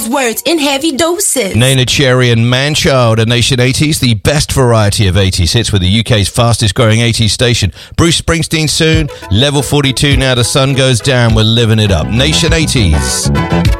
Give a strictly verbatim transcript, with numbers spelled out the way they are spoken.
those words in heavy doses. Neneh Cherry and Manchild at Nation eighties, the best variety of eighties hits with the U K's fastest growing eighties station. Bruce Springsteen soon, Level forty-two now, the sun goes down, we're living it up. Nation eighties.